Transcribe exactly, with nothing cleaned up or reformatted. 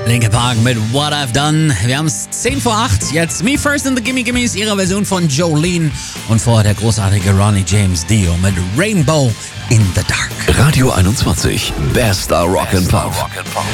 Linkin Park mit What I've Done. Wir haben es zehn vor acht. Jetzt Me First and the Gimme Gimmes, ihre Version von Jolene. Und vorher der großartige Ronnie James Dio mit Rainbow in the Dark. Radio einundzwanzig, bester Rock and Pop.